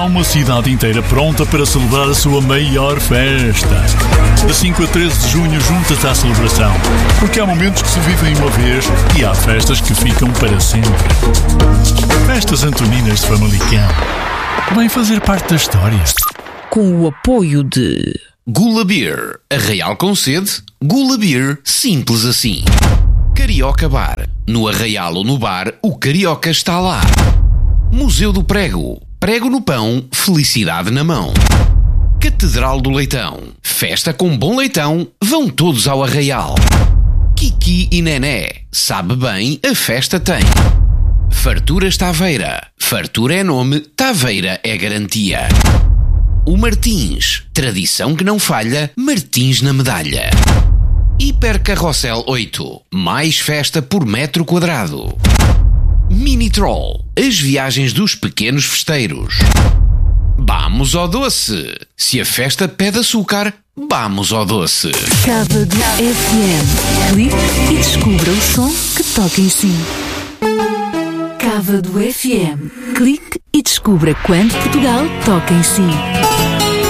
uma cidade inteira pronta para celebrar a sua maior festa. De 5 a 13 de junho junta-se à celebração, porque há momentos que se vivem uma vez e há festas que ficam para sempre. Festas Antoninas de Famalicão. Vem fazer parte da história. Com o apoio de Gula Beer, Arraial com sede, Gula Beer, simples assim. Carioca Bar, no Arraial ou no bar, o Carioca está lá. Museu do Prego, prego no pão, felicidade na mão. Catedral do Leitão, festa com bom leitão, vão todos ao Arraial. Kiki e Nené, sabe bem, a festa tem. Farturas Taveira, fartura é nome, Taveira é garantia. O Martins, tradição que não falha, Martins na medalha. Hipercarrossel 8, mais festa por metro quadrado. Mini Troll, as viagens dos pequenos festeiros. Vamos ao doce, se a festa pede açúcar, vamos ao doce. Cávado FM. Clique e descubra o som que toca em si. Cávado FM. Clique e descubra quando Portugal toca em si.